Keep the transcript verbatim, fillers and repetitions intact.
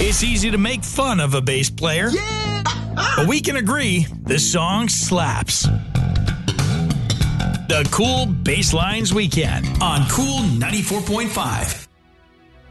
It's easy to make fun of a bass player, Yeah! but we can agree this song slaps. The Cool Basslines Weekend on Cool ninety-four point five.